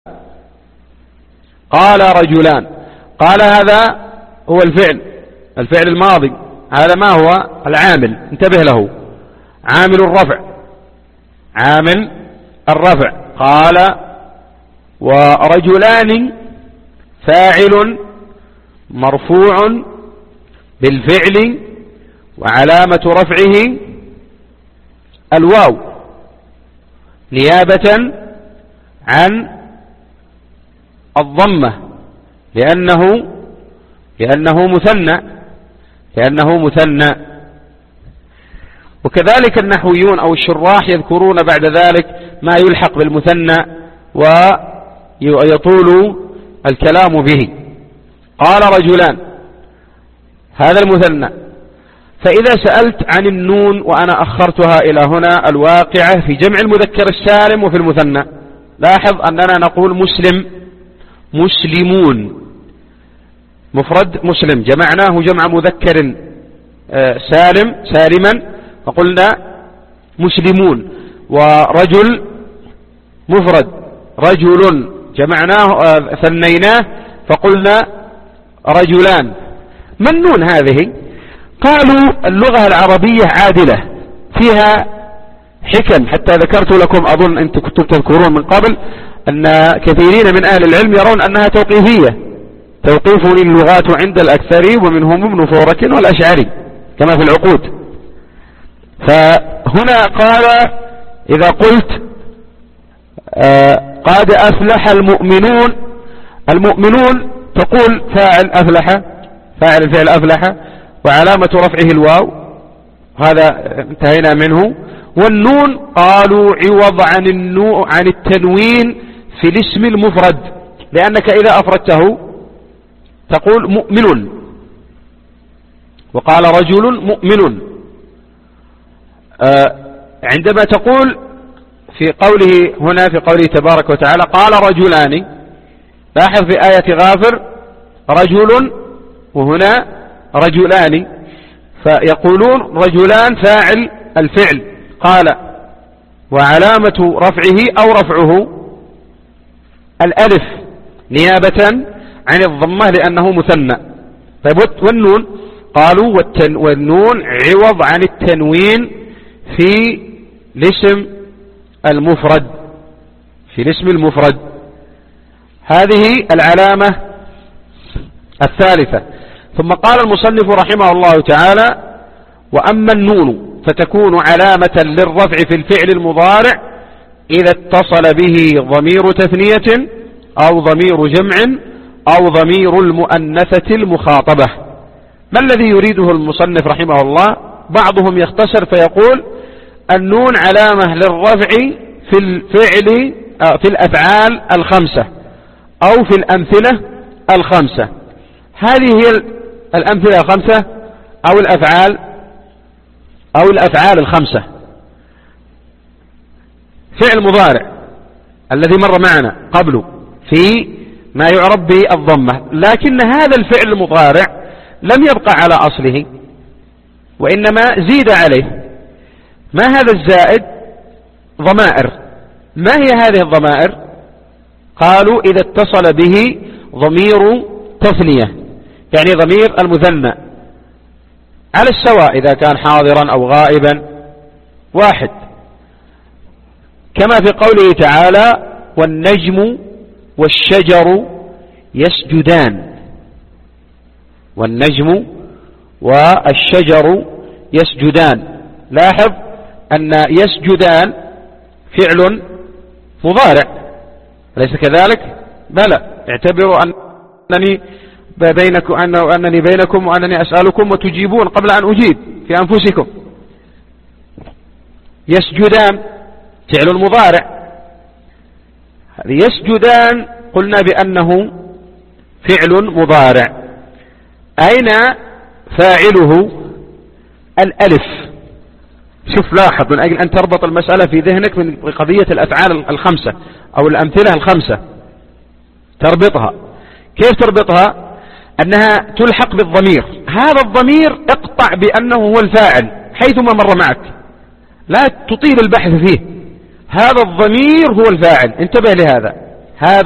قال رجلان. قال هذا هو الفعل الماضي، هذا ما هو؟ العامل، انتبه له، عامل الرفع، عامل الرفع. قال ورجلان فاعل مرفوع بالفعل وعلامة رفعه الواو نيابة عن الضمة لأنه مثنى. وكذلك النحويون أو الشراح يذكرون بعد ذلك ما يلحق بالمثنى ويطول الكلام به. قال رجلان، هذا المثنى. فإذا سألت عن النون وأنا أخرتها إلى هنا الواقعة في جمع المذكر السالم وفي المثنى، لاحظ أننا نقول مسلمون، مفرد مسلم، جمعناه جمع مذكر سالما فقلنا مسلمون. ورجل مفرد رجل، جمعناه ثنيناه فقلنا رجلان. ما النون هذه؟ قالوا اللغة العربية عادلة فيها حكم، حتى ذكرت لكم، أظن أنتم كنتم تذكرون من قبل أن كثيرين من أهل العلم يرون أنها توقيفية، توقيف اللغات عند الأكثر ومنهم ابن فورك والأشعري كما في العقود. فهنا قال إذا قلت قد أفلح المؤمنون تقول فاعل أفلح، فاعل الفعل أفلح وعلامة رفعه الواو، هذا انتهينا منه. والنون قالوا عوض عن التنوين في الاسم المفرد، لأنك إذا أفردته تقول مؤمن، وقال رجل مؤمن. عندما تقول في قوله هنا في قوله تبارك وتعالى قال رجلان، لاحظ في آية غافر رجل وهنا رجلان، فيقولون رجلان فاعل الفعل قال وعلامة رفعه أو رفعه الألف نيابة عن الضمة لأنه مثنى. طيب والنون؟ قالوا والنون عوض عن التنوين في الاسم المفرد، في الاسم المفرد. هذه العلامة الثالثة. ثم قال المصنف رحمه الله تعالى وأما النون فتكون علامة للرفع في الفعل المضارع إذا اتصل به ضمير تثنية أو ضمير جمع أو ضمير المؤنثة المخاطبة. ما الذي يريده المصنف رحمه الله؟ بعضهم يختصر فيقول النون علامة للرفع في الفعل في الأفعال الخمسة أو في الأمثلة الخمسة. هذه هي الأمثلة الخمسة أو الأفعال الخمسة. فعل مضارع الذي مر معنا قبله في ما يعرف بالضمة، لكن هذا الفعل المضارع لم يبقى على أصله وإنما زيد عليه. ما هذا الزائد؟ ضمائر. ما هي هذه الضمائر؟ قالوا إذا اتصل به ضمير تثنية، يعني ضمير المثنى على السواء إذا كان حاضرا أو غائبا واحد، كما في قوله تعالى والنجم والشجر يسجدان. والنجم والشجر يسجدان. لاحظ أن يسجدان فعل مضارع، أليس كذلك؟ بلى، اعتبروا أنني بينكم وأنني أسألكم وتجيبون قبل أن أجيب في أنفسكم. يسجدان فعل مضارع، يسجدان قلنا بأنه فعل مضارع. أين فاعله؟ الألف. شوف لاحظ، من أجل أن تربط المسألة في ذهنك من قضية الأفعال الخمسة أو الأمثلة الخمسة، تربطها. كيف تربطها؟ أنها تلحق بالضمير. هذا الضمير اقطع بأنه هو الفاعل حيثما مر معك، لا تطيل البحث فيه. هذا الضمير هو الفاعل، انتبه لهذا.